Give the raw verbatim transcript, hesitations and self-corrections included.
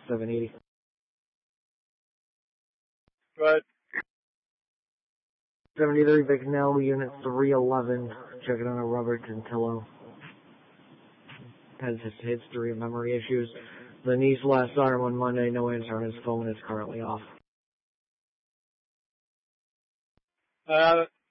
seven eighty. Go ahead. seventy-three Bicknell, Unit three eleven, checking on a Robert Cantillo. Has his history of memory issues. The niece last saw him on Monday, no answer on his phone, is currently off. Uh,